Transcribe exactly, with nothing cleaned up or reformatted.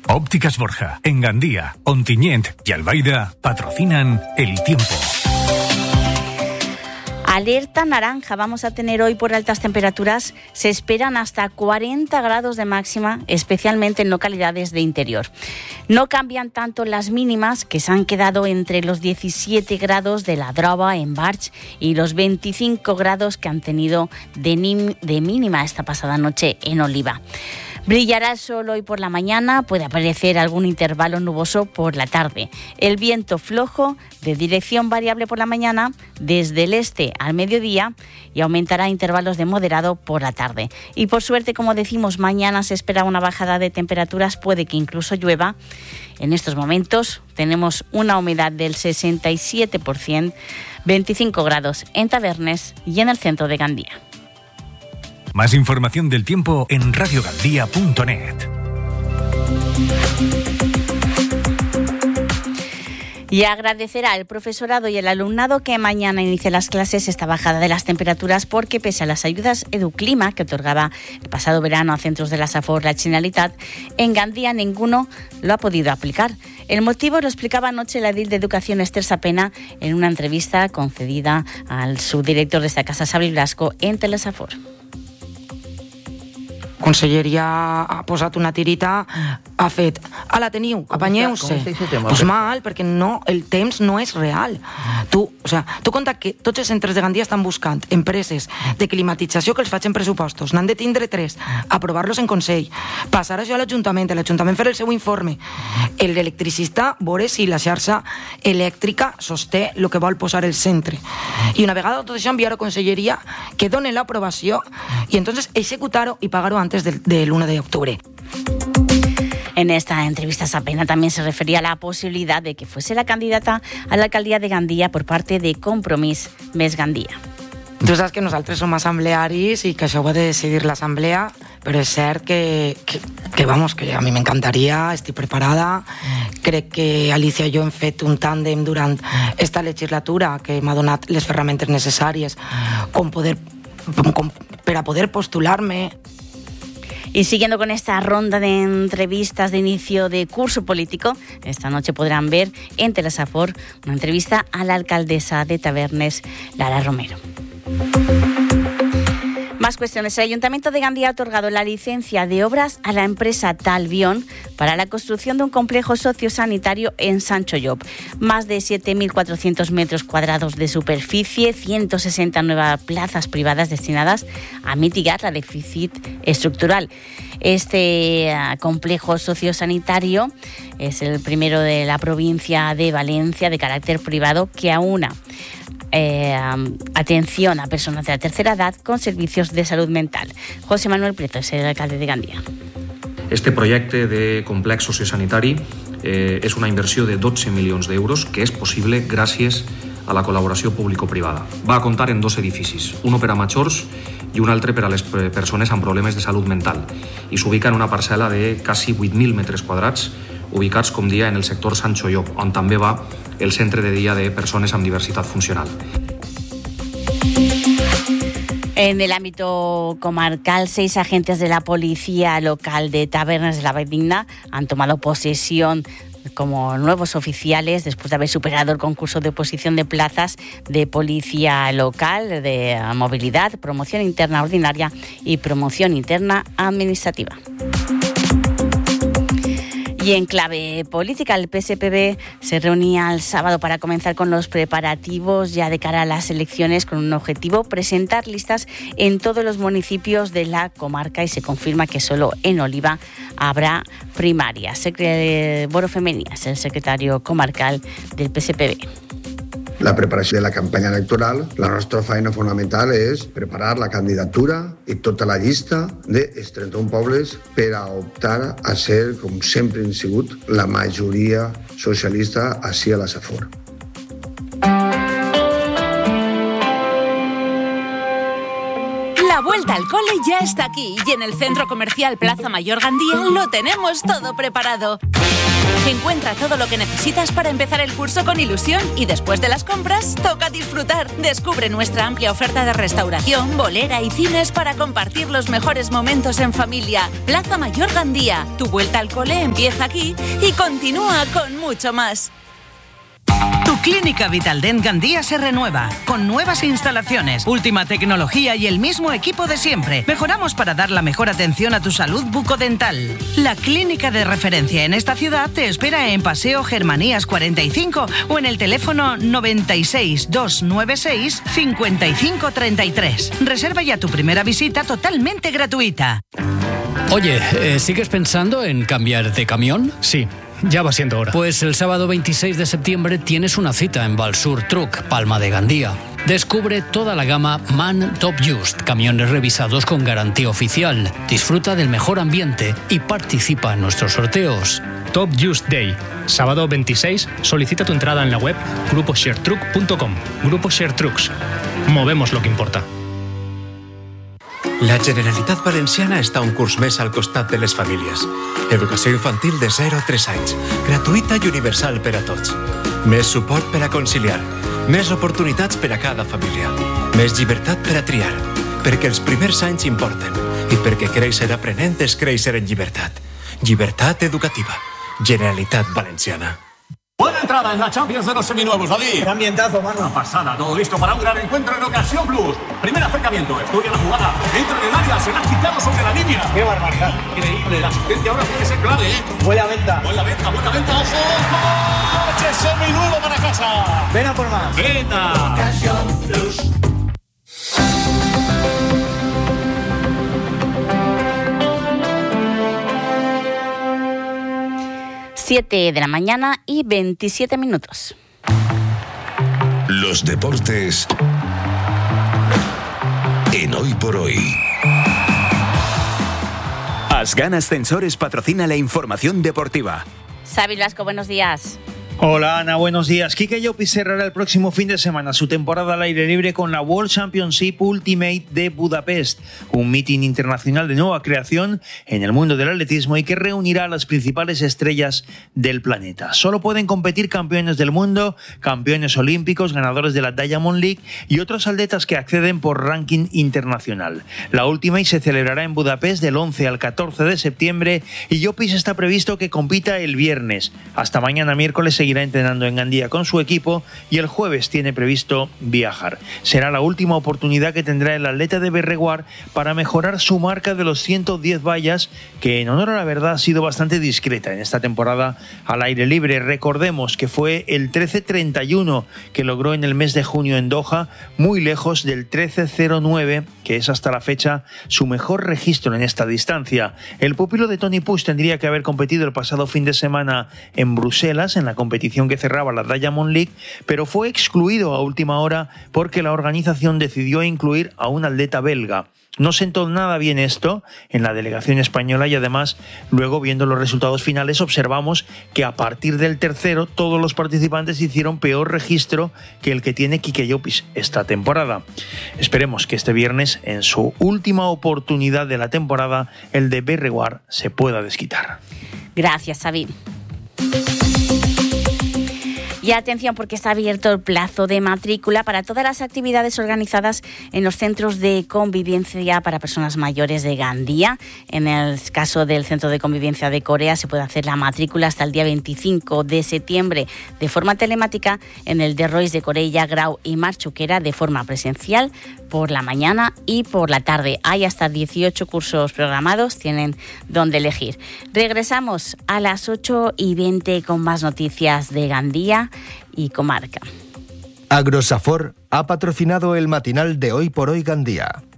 Ópticas Borja, en Gandía, Ontinyent y Albaida patrocinan El Tiempo. Alerta naranja vamos a tener hoy por altas temperaturas. Se esperan hasta cuarenta grados de máxima, especialmente en localidades de interior. No cambian tanto las mínimas, que se han quedado entre los diecisiete grados de la Droba en Barx y los veinticinco grados que han tenido de, nim- de mínima esta pasada noche en Oliva. Brillará el sol hoy por la mañana, puede aparecer algún intervalo nuboso por la tarde. El viento flojo, de dirección variable por la mañana, desde el este al mediodía, y aumentará intervalos de moderado por la tarde. Y por suerte, como decimos, mañana se espera una bajada de temperaturas, puede que incluso llueva. En estos momentos tenemos una humedad del sesenta y siete por ciento, veinticinco grados en Tavernes y en el centro de Gandía. Más información del tiempo en radio gandía punto net. Y agradecer al profesorado y al alumnado que mañana inicie las clases esta bajada de las temperaturas, porque pese a las ayudas Educlima que otorgaba el pasado verano a centros de la SAFOR la Generalitat, en Gandía ninguno lo ha podido aplicar. El motivo lo explicaba anoche la edil de Educación Esther Sapena en una entrevista concedida al subdirector de esta casa, Sabri Blasco, en Telesafor. Conselleria ha posat una tirita, ha fet, ala, teniu, apanyeu-se. Pues mal, perquè no, el temps no és real. Tu, o sea, tu compta que tots els centres de Gandia estan buscant empreses de climatització que els facin pressupostos. N'han de tindre tres, aprovar-los en Consell, passar això a l'Ajuntament, l'Ajuntament fer el seu informe, l'electricista veure si la xarxa elèctrica sosté el que vol posar el centre. I una vegada tot això enviar a Conselleria que doni l'aprovació i entonces executar-ho i pagar-ho antes del, del uno de octubre. En esta entrevista Sapena también se refería a la posibilidad de que fuese la candidata a la alcaldía de Gandía por parte de Compromís Més Gandía. Tu saps que nosaltres som assemblearis i que això ho ha de decidir l'assemblea, però és cert que, que, que, vamos, que a mi m'encantaria, estic preparada. Crec que Alicia i jo hem fet un tàndem durant esta legislatura que m'ha donat les ferramentes necessàries com poder, com, per a poder postular-me. Y siguiendo con esta ronda de entrevistas de inicio de curso político, esta noche podrán ver en Telesafor una entrevista a la alcaldesa de Tavernes, Lara Romero. Más cuestiones. El Ayuntamiento de Gandía ha otorgado la licencia de obras a la empresa Talvión para la construcción de un complejo sociosanitario en Sancho Llop. Más de siete mil cuatrocientos metros cuadrados de superficie, ciento sesenta nuevas plazas privadas destinadas a mitigar la déficit estructural. Este uh, complejo sociosanitario es el primero de la provincia de Valencia de carácter privado que aúna Eh, atención a personas de la tercera edad con servicios de salud mental. José Manuel Prieto es el alcalde de Gandía. Este projecte de complex sociosanitari eh, és una inversió de dotze milions d'euros que és possible gràcies a la col·laboració público-privada. Va a comptar en dos edificis, uno per a majors i un altre per a les persones amb problemes de salut mental, i s'ubica en una parcel·la de quasi vuit mil metres quadrats ubicats, com dia, en el sector Sancho Llop, on també va el centre de dia de persones amb diversitat funcional. En el ámbito comarcal, seis agentes de la policía local de Tabernas de la Valldigna han tomado posesión como nuevos oficiales después de haber superado el concurso de oposición de plazas de policía local, de movilidad, promoción interna ordinaria y promoción interna administrativa. Y en clave política, el P S P B se reunía el sábado para comenzar con los preparativos ya de cara a las elecciones, con un objetivo: presentar listas en todos los municipios de la comarca, y se confirma que solo en Oliva habrá primarias. Boro Femenías, el secretario comarcal del P S P B. La preparació de la campanya electoral, la nostra feina fonamental és preparar la candidatura i tota la llista dels trenta-un pobles per a optar a ser, com sempre han sigut, la majoria socialista ací a la SAFOR. La vuelta vuelta al cole ya está aquí y en el Centro Comercial Plaza Mayor Gandía lo tenemos todo preparado. Encuentra todo lo que necesitas para empezar el curso con ilusión y después de las compras, toca disfrutar. Descubre nuestra amplia oferta de restauración, bolera y cines para compartir los mejores momentos en familia. Plaza Mayor Gandía. Tu vuelta al cole empieza aquí y continúa con mucho más. Tu clínica Vitaldent Gandía se renueva, con nuevas instalaciones, última tecnología y el mismo equipo de siempre. Mejoramos para dar la mejor atención a tu salud bucodental. La clínica de referencia en esta ciudad te espera en Paseo Germanías cuarenta y cinco o en el teléfono noventa y seis, doscientos noventa y seis, cincuenta y cinco treinta y tres. Reserva ya tu primera visita totalmente gratuita. Oye, ¿eh, ¿sigues pensando en cambiar de camión? Sí. Ya va siendo hora. Pues el sábado veintiséis de septiembre tienes una cita en Valsur Truck, Palma de Gandía. Descubre toda la gama MAN Top Just, camiones revisados con garantía oficial. Disfruta del mejor ambiente y participa en nuestros sorteos. Top Just Day, sábado veintiséis, solicita tu entrada en la web grupo share truck punto com. Grupo Share Trucks. Movemos lo que importa. La Generalitat Valenciana està un curs més al costat de les famílies. Educació infantil de zero a tres anys, gratuïta i universal per a tots. Més suport per a conciliar, més oportunitats per a cada família, més llibertat per a triar, perquè els primers anys importen i perquè créixer aprenent és créixer en llibertat. Llibertat educativa. Generalitat Valenciana. Buena entrada en la Champions de los seminuevos, David. Qué ambientazo, mano. Una pasada, todo listo para un gran encuentro en Ocasión Plus. Primer acercamiento, estudia la jugada, entra en el área, se la ha quitado sobre la línea. Qué barbaridad. Increíble, la asistencia ahora puede ser clave, ¿eh? Buena venta. Buena venta, buena venta, ojo, ojo. Coche seminuevo para casa. Ven a por más. Venta. Ocasión Plus. siete de la mañana y veintisiete minutos. Los deportes en Hoy por Hoy. Asgan Ascensores patrocina la información deportiva. Xavi Blasco, buenos días. Hola Ana, buenos días. Quique Llopis cerrará el próximo fin de semana su temporada al aire libre con la World Championship Ultimate de Budapest, un meeting internacional de nueva creación en el mundo del atletismo y que reunirá a las principales estrellas del planeta. Solo pueden competir campeones del mundo, campeones olímpicos, ganadores de la Diamond League y otros atletas que acceden por ranking internacional. La Ultimate se celebrará en Budapest del once al catorce de septiembre y Llopis está previsto que compita el viernes. Hasta mañana miércoles seguirá entrenando en Gandía con su equipo y el jueves tiene previsto viajar. Será la última oportunidad que tendrá el atleta de Berreguar para mejorar su marca de los ciento diez vallas, que en honor a la verdad ha sido bastante discreta en esta temporada al aire libre. Recordemos que fue el trece treinta y uno que logró en el mes de junio en Doha, muy lejos del trece cero nueve, que es hasta la fecha su mejor registro en esta distancia. El pupilo de Tony Puig tendría que haber competido el pasado fin de semana en Bruselas, en la competición que cerraba la Diamond League, pero fue excluido a última hora porque la organización decidió incluir a un atleta belga. No sentó nada bien esto en la delegación española y además luego, viendo los resultados finales, observamos que a partir del tercero todos los participantes hicieron peor registro que el que tiene Quique Llopis esta temporada. Esperemos que este viernes, en su última oportunidad de la temporada, el de Berreguar se pueda desquitar. Gracias, Xavi. Y atención, porque está abierto el plazo de matrícula para todas las actividades organizadas en los centros de convivencia para personas mayores de Gandía. En el caso del Centro de Convivencia de Corea se puede hacer la matrícula hasta el día veinticinco de septiembre de forma telemática, en el de Rois de Corella, Grau y Marchuquera de forma presencial por la mañana y por la tarde. Hay hasta dieciocho cursos programados, tienen donde elegir. Regresamos a las ocho y veinte con más noticias de Gandía y comarca. Agrosafor ha patrocinado el matinal de Hoy por Hoy Gandía.